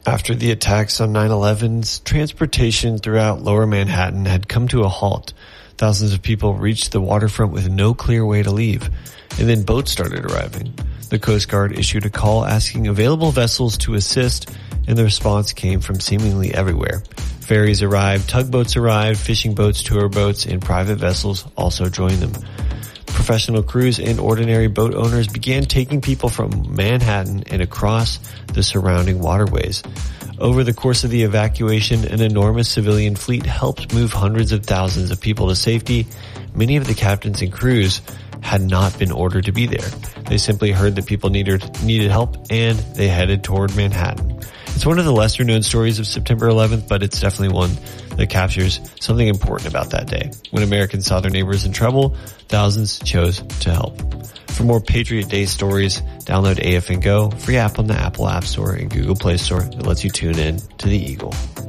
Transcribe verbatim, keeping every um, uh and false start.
After the attacks on nine eleven, transportation throughout Lower Manhattan had come to a halt. Thousands of people reached the waterfront with no clear way to leave, and then boats started arriving. The Coast Guard issued a call asking available vessels to assist, and the response came from seemingly everywhere. Ferries arrived, tugboats arrived, fishing boats, tour boats, and private vessels also joined them. Professional crews and ordinary boat owners began taking people from Manhattan and across the surrounding waterways. Over the course of the evacuation, an enormous civilian fleet helped move hundreds of thousands of people to safety. Many of the captains and crews had not been ordered to be there. They simply heard that people needed needed help, and they headed toward Manhattan. It's one of the lesser known stories of September eleventh, but it's definitely one that captures something important about that day. When Americans saw their neighbors in trouble, thousands chose to help. For more Patriot Day stories, download A F N Go, free app on the Apple App Store and Google Play Store that lets you tune in to the Eagle.